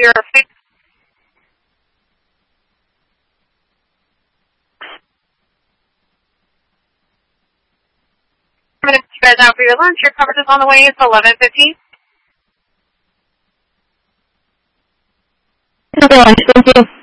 your food. Minutes you guys out for your lunch. Your coverage is on the way. It's 11:15. Thank you.